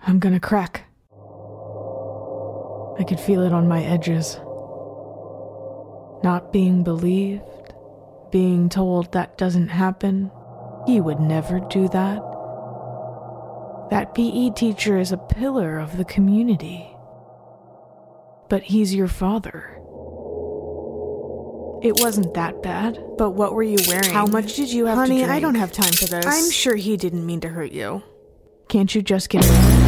I'm gonna crack. I could feel it on my edges. Not being believed, being told that doesn't happen. He would never do that. That PE teacher is a pillar of the community. But he's your father. It wasn't that bad. But what were you wearing? How much did you have to drink? Honey, I don't have time for this. I'm sure he didn't mean to hurt you. Can't you just get it?